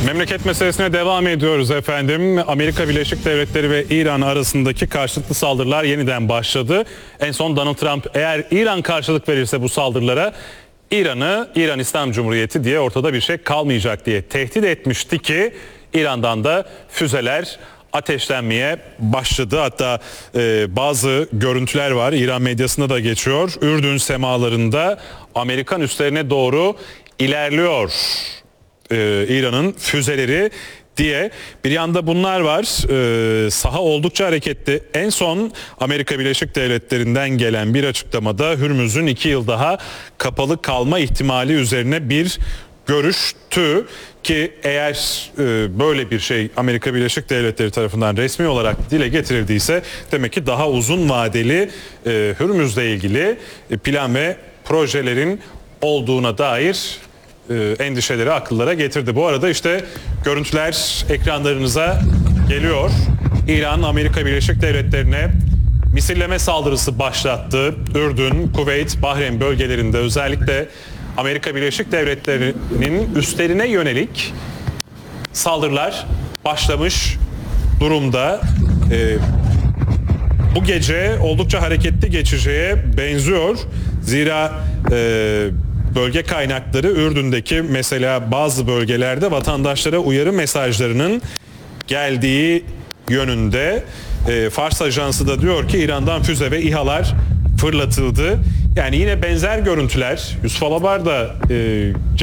Memleket meselesine devam ediyoruz efendim. Amerika Birleşik Devletleri ve İran arasındaki karşılıklı saldırılar yeniden başladı. En son Donald Trump eğer İran karşılık verirse bu saldırılara İran İslam Cumhuriyeti diye ortada bir şey kalmayacak diye tehdit etmişti ki İran'dan da füzeler ateşlenmeye başladı. Hatta bazı görüntüler var, İran medyasında da geçiyor. Ürdün semalarında Amerikan üslerine doğru ilerliyor İran'ın füzeleri diye. Bir yanda bunlar var. Saha oldukça hareketli. En son Amerika Birleşik Devletleri'nden gelen bir açıklamada Hürmüz'ün 2 yıl daha kapalı kalma ihtimali üzerine bir görüştü ki eğer böyle bir şey Amerika Birleşik Devletleri tarafından resmi olarak dile getirildiyse demek ki daha uzun vadeli Hürmüz'le ilgili plan ve projelerin olduğuna dair endişeleri akıllara getirdi. Bu arada işte görüntüler ekranlarınıza geliyor. İran, Amerika Birleşik Devletleri'ne misilleme saldırısı başlattı. Ürdün, Kuveyt, Bahreyn bölgelerinde özellikle Amerika Birleşik Devletleri'nin üstlerine yönelik saldırılar başlamış durumda. Bu gece oldukça hareketli geçeceğe benziyor. Zira bölge kaynakları Ürdün'deki mesela bazı bölgelerde vatandaşlara uyarı mesajlarının geldiği yönünde. Fars Ajansı da diyor ki İran'dan füze ve İHA'lar fırlatıldı. Yani yine benzer görüntüler. Yusuf Alabar da